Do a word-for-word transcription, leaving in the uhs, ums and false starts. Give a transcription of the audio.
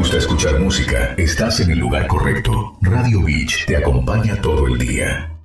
gusta escuchar música, estás en el lugar correcto. Radio Beach te acompaña todo el día.